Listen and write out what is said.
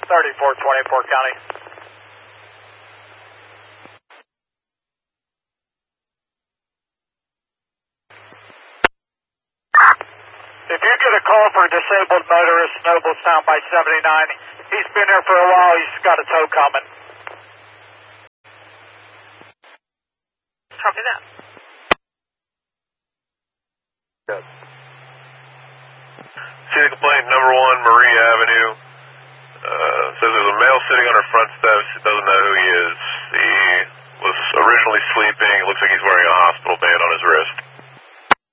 3424 County. If you get a call for a disabled motorist, Noblestown by 79, he's been here for a while, he's got a tow coming. Copy that. Good. See the complaint, number 1, Marie Avenue. Says there's a male sitting on her front steps. She doesn't know who he is. He was originally sleeping. It looks like he's wearing a hospital band on his wrist.